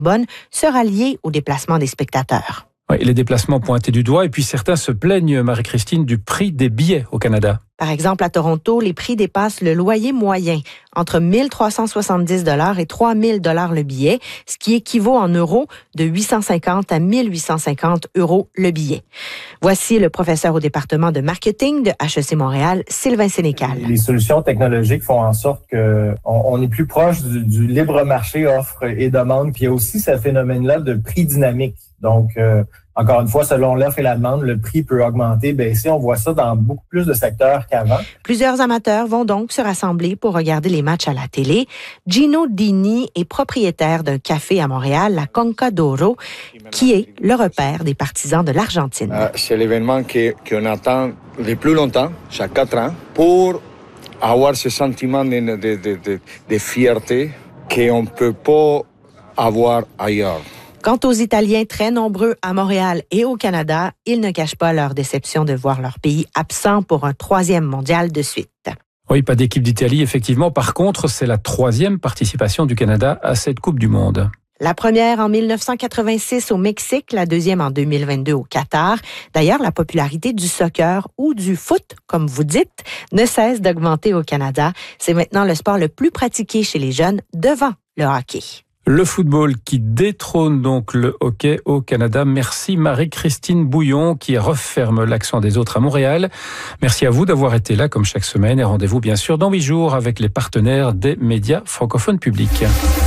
carbone sera lié au déplacement des spectateurs. Oui, les déplacements pointés du doigt et puis certains se plaignent, Marie-Christine, du prix des billets au Canada. Par exemple, à Toronto, les prix dépassent le loyer moyen, entre 1 370 $ et 3 000 $ le billet, ce qui équivaut en euros de 850 à 1 850 € le billet. Voici le professeur au département de marketing de HEC Montréal, Sylvain Sénécal. Les solutions technologiques font en sorte qu'on est plus proche du libre marché offre et demande, puis il y a aussi ce phénomène-là de prix dynamique. Donc, encore une fois, selon l'offre et la demande, le prix peut augmenter, baisser. On voit ça dans beaucoup plus de secteurs qu'avant. Plusieurs amateurs vont donc se rassembler pour regarder les matchs à la télé. Gino Dini est propriétaire d'un café à Montréal, la Conca d'Oro, qui est le repère des partisans de l'Argentine. C'est l'événement qu'on attend le plus longtemps, chaque 4 ans, pour avoir ce sentiment de fierté qu'on ne peut pas avoir ailleurs. Quant aux Italiens très nombreux à Montréal et au Canada, ils ne cachent pas leur déception de voir leur pays absent pour un 3e mondial de suite. Oui, pas d'équipe d'Italie, effectivement. Par contre, c'est la 3e participation du Canada à cette Coupe du Monde. La première en 1986 au Mexique, la deuxième en 2022 au Qatar. D'ailleurs, la popularité du soccer ou du foot, comme vous dites, ne cesse d'augmenter au Canada. C'est maintenant le sport le plus pratiqué chez les jeunes devant le hockey. Le football qui détrône donc le hockey au Canada. Merci Marie-Christine Bouillon qui referme l'accent des autres à Montréal. Merci à vous d'avoir été là comme chaque semaine et rendez-vous bien sûr dans 8 jours avec les partenaires des médias francophones publics.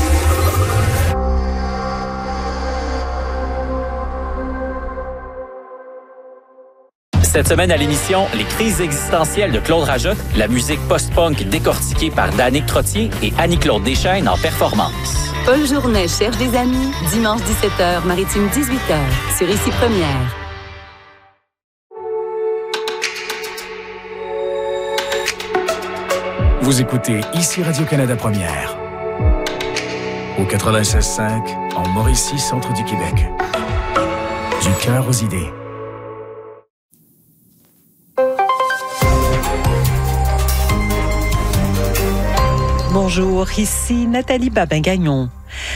Cette semaine à l'émission, les crises existentielles de Claude Rajotte, la musique post-punk décortiquée par Danick Trottier et Annie-Claude Deschênes en performance. Paul Journet cherche des amis, dimanche 17h, Maritime 18h, sur Ici Première. Vous écoutez Ici Radio-Canada Première, au 96.5, en Mauricie, centre du Québec. Du cœur aux idées. Bonjour, ici Nathalie Babin-Gagnon.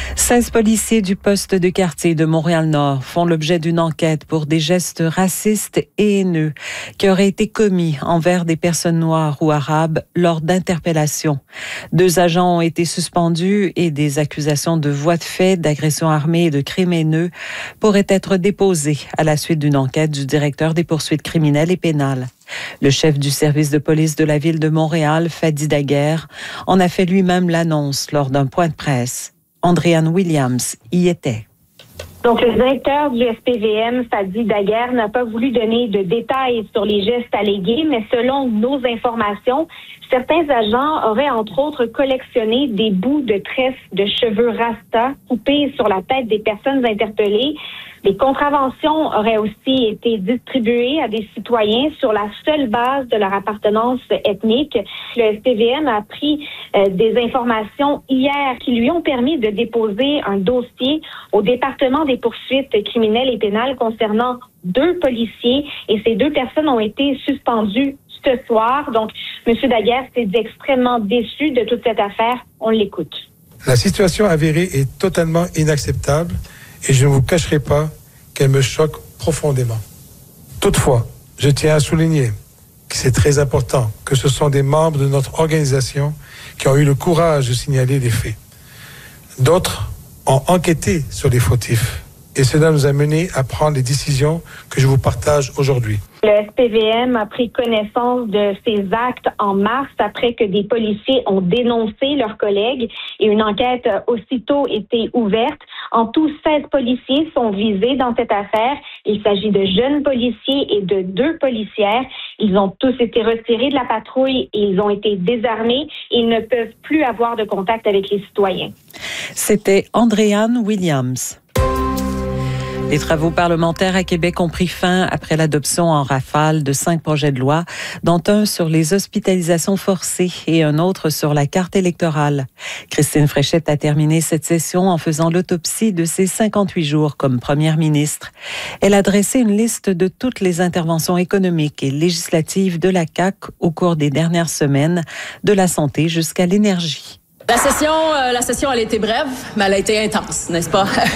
16 policiers du poste de quartier de Montréal-Nord font l'objet d'une enquête pour des gestes racistes et haineux qui auraient été commis envers des personnes noires ou arabes lors d'interpellations. 2 agents ont été suspendus et des accusations de voies de fait, d'agression armée et de crimes haineux pourraient être déposées à la suite d'une enquête du directeur des poursuites criminelles et pénales. Le chef du service de police de la ville de Montréal, Fadi Daguerre, en a fait lui-même l'annonce lors d'un point de presse. Andréane Williams y était. Donc, le directeur du SPVM, Fadi Daguerre, n'a pas voulu donner de détails sur les gestes allégués, mais selon nos informations, certains agents auraient entre autres collectionné des bouts de tresses de cheveux rasta coupés sur la tête des personnes interpellées. Les contraventions auraient aussi été distribuées à des citoyens sur la seule base de leur appartenance ethnique. Le SPVM a pris des informations hier qui lui ont permis de déposer un dossier au département des poursuites criminelles et pénales concernant 2 policiers et ces 2 personnes ont été suspendues ce soir. Donc, M. Daguerre s'est dit extrêmement déçu de toute cette affaire. On l'écoute. La situation avérée est totalement inacceptable et je ne vous cacherai pas qu'elle me choque profondément. Toutefois, je tiens à souligner que c'est très important que ce sont des membres de notre organisation qui ont eu le courage de signaler les faits. D'autres ont enquêté sur les fautifs et cela nous a menés à prendre les décisions que je vous partage aujourd'hui. Le SPVM a pris connaissance de ces actes en mars après que des policiers ont dénoncé leurs collègues et une enquête a aussitôt été ouverte. En tout, 16 policiers sont visés dans cette affaire. Il s'agit de jeunes policiers et de 2 policières. Ils ont tous été retirés de la patrouille et ils ont été désarmés. Ils ne peuvent plus avoir de contact avec les citoyens. C'était Andréane Williams. Les travaux parlementaires à Québec ont pris fin après l'adoption en rafale de 5 projets de loi, dont un sur les hospitalisations forcées et un autre sur la carte électorale. Christine Fréchette a terminé cette session en faisant l'autopsie de ses 58 jours comme première ministre. Elle a dressé une liste de toutes les interventions économiques et législatives de la CAQ au cours des dernières semaines, de la santé jusqu'à l'énergie. La session, elle a été brève, mais elle a été intense, n'est-ce pas?